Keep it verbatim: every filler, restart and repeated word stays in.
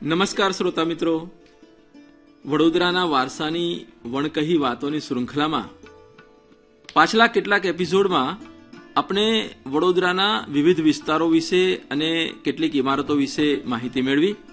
નમસ્કાર શ્રોતા મિત્રો, વડોદરાના વારસાની વણકહી વાતોની શૃંખલામાં પાછલા કેટલાક એપિસોડમાં આપણે વડોદરાના વિવિધ વિસ્તારો વિશે અને કેટલીક ઇમારતો વિશે માહિતી મેળવી.